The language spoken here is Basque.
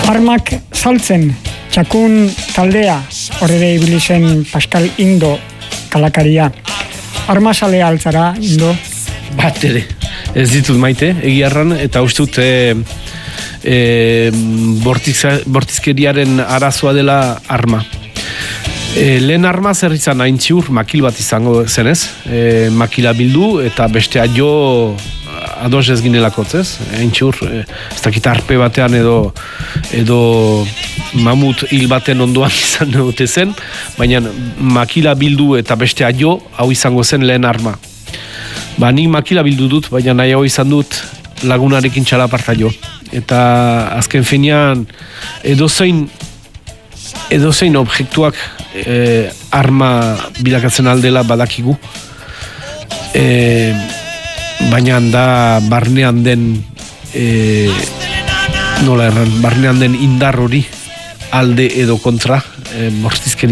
Armak saltzen, txakun taldea, horre ibili zen Pascal Indo kalakaria. Armasalea altzara, Indo? Bat ere, ez ditut maite, egiarran, eta uste dut bortizkeriaren arazoa dela arma. Lehen arma zer izan hain ziur, makil bat izango zenez, makila bildu eta bestea jo ados ez ginelakotz, ez? Hain ziur, ez dakit arpe batean edo mamut hil baten ondoan izan dute zen, baina makila bildu eta bestea jo, hau izango zen lehen arma. Nik makila bildu dut, baina nahiago izan dut lagunarekin txalaparta jo. Eta azken finean edozein objektuak arma bilakatzen aldela badakigu. Baina da barnean den barnean den indar hori alde edo kontra bortizkeri